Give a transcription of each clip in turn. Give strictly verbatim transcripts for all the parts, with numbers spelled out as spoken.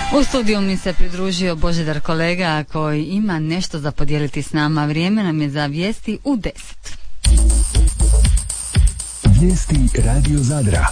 U studiju mi se pridružio Božidar kolega koji ima nešto za podijeliti s nama. Vrijeme nam je za vijesti u deset. Vijesti Radio Zadra.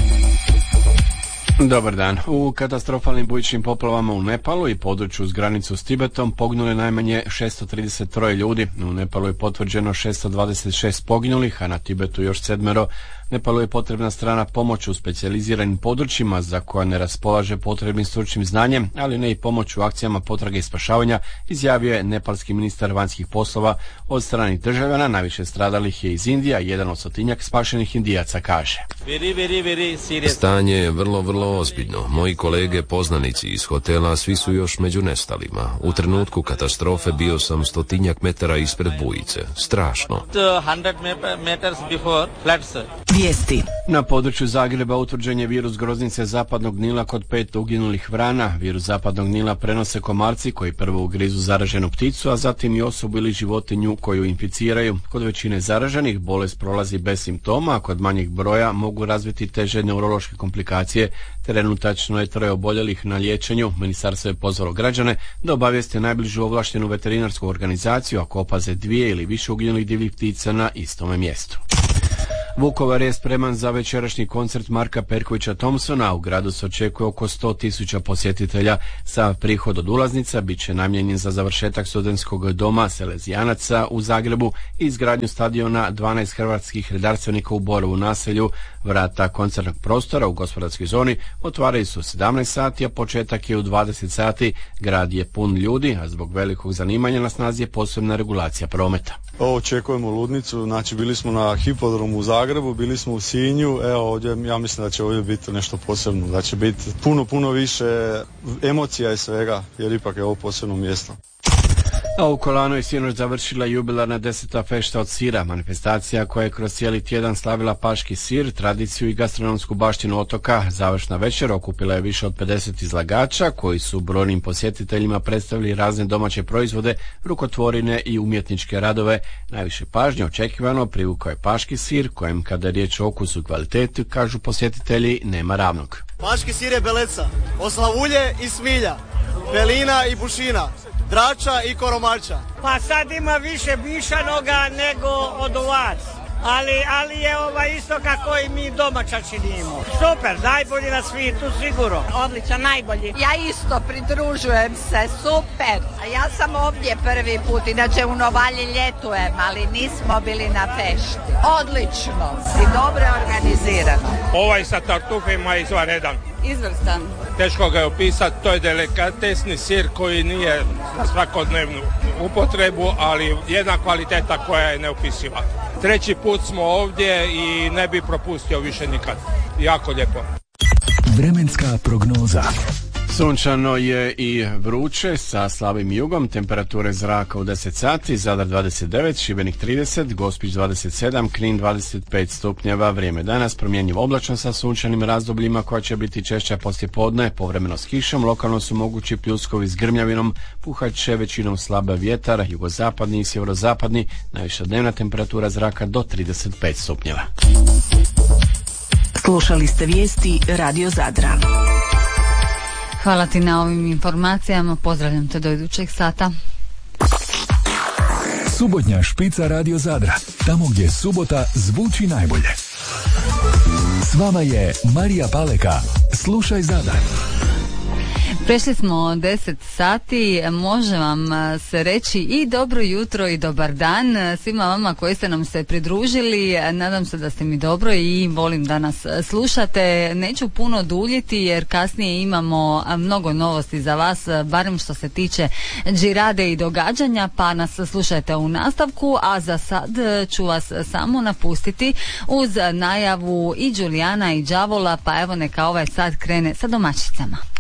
Dobar dan. U katastrofalnim bujičnim poplavama u Nepalu i području uz granicu s Tibetom poginulo je najmanje šesto trideset tri ljudi. U Nepalu je potvrđeno šesto dvadeset šest poginulih, a na Tibetu još sedmero. Nepalu je potrebna strana pomoć u specijaliziranim područjima za koja ne raspolaže potrebnim stručnim znanjem, ali ne i pomoć u akcijama potrage i spašavanja, izjavio je nepalski ministar vanjskih poslova. Od stranih državljana najviše stradalih je iz Indija, jedan od stotinjak spašenih Indijaca kaže. Stanje je vrlo, vrlo ozbiljno. Moji kolege poznanici iz hotela svi su još među nestalima. U trenutku katastrofe bio sam stotinjak metara ispred bujice. Strašno. Vijesti. Na području Zagreba utvrđen je virus groznice zapadnog Nila kod pet uginulih vrana. Virus zapadnog Nila prenose komarci koji prvo ugrizu zaraženu pticu, a zatim i osobu ili životinju koju inficiraju. Kod većine zaraženih bolest prolazi bez simptoma, a kod manjeg broja mogu razviti teže neurološke komplikacije. Trenutačno je troje oboljelih na liječenju. Ministarstvo je pozvalo građane da obavijeste najbližu ovlaštenu veterinarsku organizaciju ako opaze dvije ili više uginulih divljih ptica na istome mjestu. Vukovar je spreman za večerašnji koncert Marka Perkovića Thompsona. U gradu se očekuje oko sto tisuća posjetitelja. Sav prihod od ulaznica bit će namijenjen za završetak studentskog doma Selezijanaca u Zagrebu i izgradnju stadiona dvanaest hrvatskih redarstvenika u Borovu naselju. Vrata koncertnog prostora u gospodarskoj zoni otvaraju se u sedamnaest sati, a početak je u dvadeset sati. Grad je pun ljudi, a zbog velikog zanimanja na snazi je posebna regulacija prometa. Ovo očekujemo ludnicu, znači bili smo na hipodromu u Zagrebu, bili smo u Sinju, evo ovdje ja mislim da će ovdje biti nešto posebno, da će biti puno, puno više emocija i svega, jer ipak je ovo posebno mjesto. A u Kolanu je sinoć završila jubilarna deseta fešta od sira, manifestacija koja je kroz cijeli tjedan slavila paški sir, tradiciju i gastronomsku baštinu otoka. Završna večer okupila je više od pedeset izlagača koji su brojnim posjetiteljima predstavili razne domaće proizvode, rukotvorine i umjetničke radove. Najviše pažnje očekivano privukao je paški sir, kojem kada je riječ o okusu i kvalitetu, kažu posjetitelji, nema ravnog. Paški sir je beleca, oslavulje i smilja, belina i bušina, drača i koromača. Pa sad ima više bišanoga nego od vas, ali, ali je ovaj isto kako i mi domaća činimo. Super, najbolji na svijetu sigurno. Odličan, najbolji. Ja isto pridružujem se, super. A ja sam ovdje prvi put, inače u Novalji ljetujem, ali nismo bili na fešti. Odlično i dobro organizirano. Ovaj sa tartufima je izvanredan. Izvrstan. Teško ga je opisati, to je delikatesni sir koji nije za svakodnevnu upotrebu, ali jedna kvaliteta koja je neopisiva. Treći put smo ovdje i ne bi propustio više nikad. Jako lijepo. Vremenska prognoza. Sunčano je i vruće sa slabim jugom, temperature zraka u deset sati, Zadar dvadeset devet, Šibenik trideset, Gospić dvadeset sedam, Knin dvadeset pet stupnjeva. Vrijeme danas promjenjivo oblačno sa sunčanim razdobljima koja će biti češća poslijepodne, povremeno s kišom, lokalno su mogući pljuskovi s grmljavinom, puhat će većinom slab vjetar, jugozapadni i sjeverozapadni, najviša dnevna temperatura zraka do trideset pet stupnjeva. Slušali ste vijesti Radio Zadra. Hvala ti na ovim informacijama, pozdravljam te do idućeg sata. Subotnja špica Radio Zadra, tamo gdje subota zvuči najbolje. S vama je Marija Paleka. Slušaj Zadar. Prešli smo deset sati, može vam se reći i dobro jutro i dobar dan svima vama koji ste nam se pridružili. Nadam se da ste mi dobro i volim da nas slušate. Neću puno duljiti jer kasnije imamo mnogo novosti za vas, barem što se tiče džirade i događanja, pa nas slušajte u nastavku, a za sad ću vas samo napustiti uz najavu i Đulijana i Đavola, pa evo neka ovaj sad krene sa domaćicama.